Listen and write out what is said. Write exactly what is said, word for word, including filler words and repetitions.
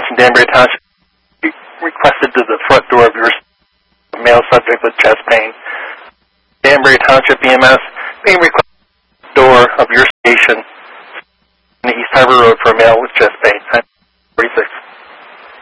in Danbury Township requested to the front door of your male subject with chest pain. Danbury Township E M S being requested to the door of your station in the East Harbor Road for a male with chest pain. forty-six.